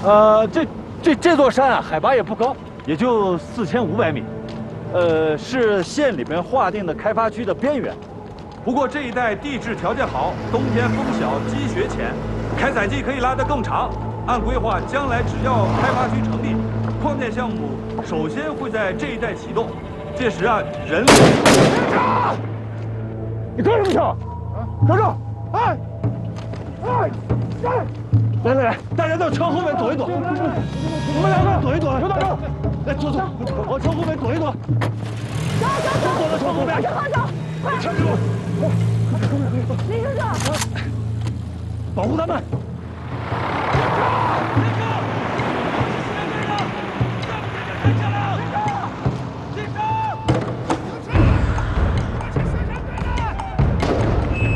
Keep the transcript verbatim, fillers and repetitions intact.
呃，这这这座山啊，海拔也不高，也就四千五百米，呃，是县里边划定的开发区的边缘。 不过这一带地质条件好，冬天风小，积雪浅，开采季可以拉得更长。按规划，将来只要开发区成立，矿建项目首先会在这一带启动。届时啊，人力。 停！你干什么去？啊，等着！哎，哎，哎！来来来，大家到车后面躲一躲。你们两个躲一躲，刘大哥，来坐坐，往车后面躲一躲。 走走走， 躲到车后面。 快走，快！ 车给我。 林先生， 保护他们。